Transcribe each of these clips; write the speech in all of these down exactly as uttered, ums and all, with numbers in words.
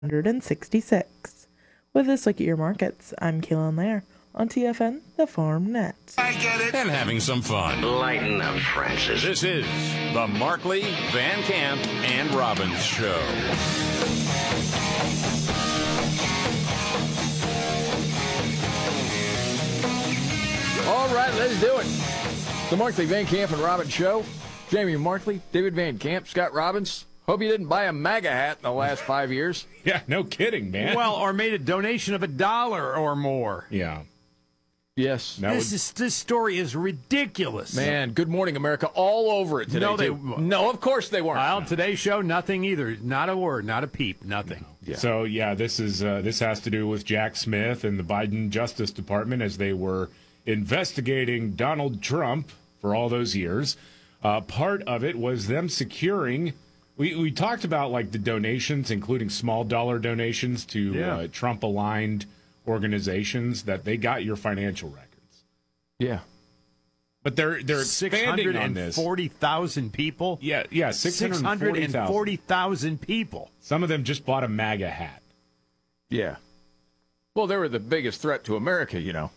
hundred sixty-six. With this look at your markets, I'm Kaylin Lair on T F N, the Farm Net. I get it. And having some fun. Lighten up, Francis. This is the Markley, Van Camp, and Robbins Show. All right, let's do it. The Markley, Van Camp, and Robbins Show. Jamie Markley, David Van Camp, Scott Robbins. Hope you didn't buy a MAGA hat in the last five years. Yeah, no kidding, man. Well, or made a donation of a dollar or more. Yeah. Yes. That This would- is this story is ridiculous. Man, Good Morning America all over it today. No, they- too. No, of course they weren't. Well, today's show, nothing either. Not a word, not a peep, nothing. Yeah. So, yeah, this is uh, this has to do with Jack Smith and the Biden Justice Department as they were investigating Donald Trump for all those years. Uh, part of it was them securing. We we talked about like the donations, including small dollar donations to Yeah. uh, Trump-aligned organizations, that they got your financial records. Yeah. But they're they're Six expanding hundred on and this. forty thousand people. Yeah, yeah, six Six hundred and forty forty thousand people. Some of them just bought a MAGA hat. Yeah. Well, they were the biggest threat to America, you know.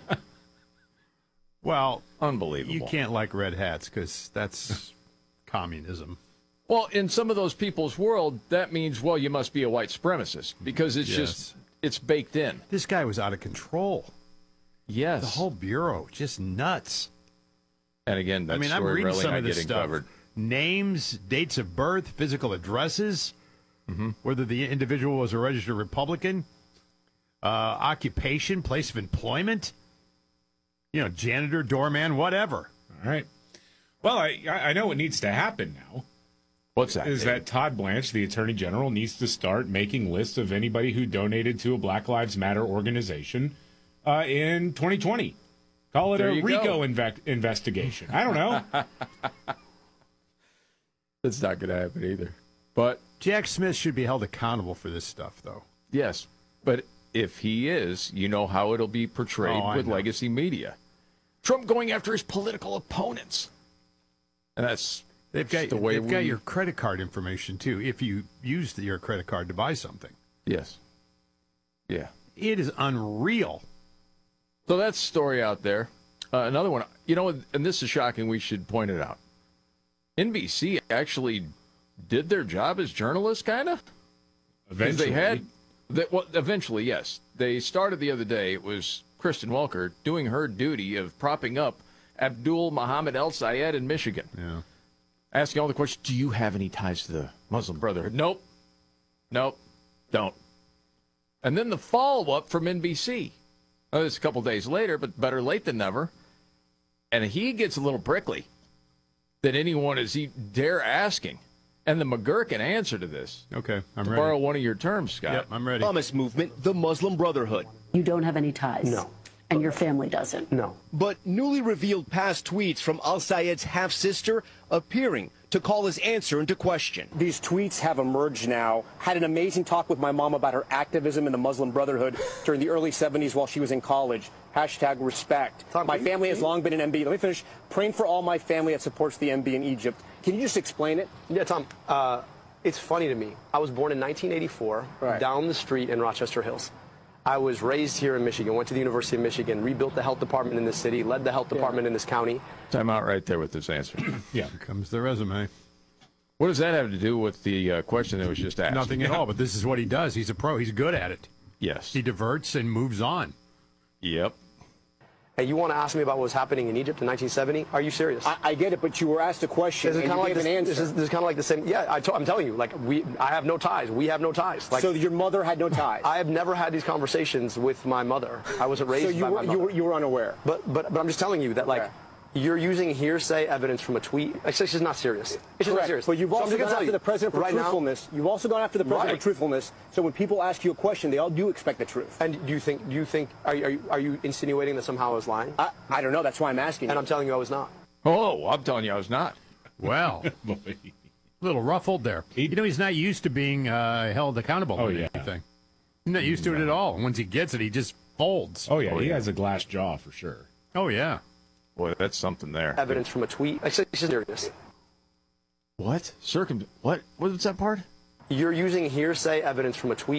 Well, Unbelievable. you can't like red hats because that's communism. Well, in some of those people's world, that means, well, you must be a white supremacist because it's Yes. just, it's baked in. This guy was out of control. Yes. The whole bureau, just nuts. And again, that I mean, I'm story reading really some not of this getting stuff. covered. Names, dates of birth, physical addresses, Mm-hmm. whether the individual was a registered Republican, uh, occupation, place of employment, you know, janitor, doorman, whatever. All right. Well, I I know what needs to happen now. What's that? Is that Todd Blanche, the Attorney General, needs to start making lists of anybody who donated to a Black Lives Matter organization uh, in twenty twenty. Call it There a you RICO go. inve- investigation. I don't know. That's not going to happen either. But, Jack Smith should be held accountable for this stuff, though. yes. But if he is, you know how it'll be portrayed Oh, I with know. legacy media. Trump going after his political opponents. And that's They've got the way they've we... got your credit card information too. If you used your credit card to buy something, Yes. Yeah. it is unreal. So that's the story out there. Uh, another one, you know, and this is shocking, we should point it out. N B C actually did their job as journalists, kind of? Because Eventually. they had, they, well, eventually, yes. They started the other day, it was Kristen Welker doing her duty of propping up Abdul Muhammad El Sayed in Michigan. Yeah. Asking all the questions, do you have any ties to the Muslim Brotherhood? Nope. Nope. Don't. And then the follow-up from N B C. Oh, it's a couple days later, but better late than never. And he gets a little prickly that anyone is he dare asking. And the McGurkin answer to this, Okay, I'm to ready. borrow one of your terms, Scott. Yep, I'm ready. Islamist movement, the Muslim Brotherhood. You don't have any ties? No. And your family doesn't? No. But newly revealed past tweets from Al Sayed's half-sister appearing to call his answer into question. These tweets have emerged now. Had an amazing talk with my mom about her activism in the Muslim Brotherhood during the early seventies while she was in college. Hashtag respect. My family has long been an M B. Let me finish. Praying for all my family that supports the M B in Egypt. Can you just explain it? Yeah, Tom, uh, it's funny to me. I was born in nineteen eighty-four, Right. down the street in Rochester Hills. I was raised here in Michigan, went to the University of Michigan, rebuilt the health department in this city, led the health department in this county. Time out right there with this answer. Yeah. Here comes the resume. What does that have to do with the uh, question that was just asked? Nothing at all, but this is what he does. He's a pro. He's good at it. Yes. He diverts and moves on. Yep. And you want to ask me about what was happening in Egypt in nineteen seventy? Are you serious? I, I get it, but you were asked a question This is and kind you of like gave this, an answer. this is, this is kind of like the same. Yeah, I to, I'm telling you, like we, I have no ties. We have no ties. Like so your mother had no ties. I have never had these conversations with my mother. I wasn't raised so you by were, my you mother. were you were unaware. But but but I'm just telling you that like. Okay. You're using hearsay evidence from a tweet. It's just not serious. It's just not Correct. serious. But you've So I'm also just gone gonna tell after you, the president for right now- truthfulness. You've also gone after the president Right. for truthfulness. So when people ask you a question, they all do expect the truth. And do you think? Do you think? Are you, are you, are you insinuating that somehow I was lying? I, I don't know. That's why I'm asking And you. I'm telling you I was not. Oh, I'm telling you I was not. Well, a little ruffled there. You know, he's not used to being uh, held accountable Oh, on yeah. anything. He's not used to it at all. And once he gets it, he just folds. Oh, yeah. He has a glass jaw for sure. Oh, yeah. Boy, that's something there. Evidence from a tweet. It's just serious. What? Circum... What? What's that part? You're using hearsay evidence from a tweet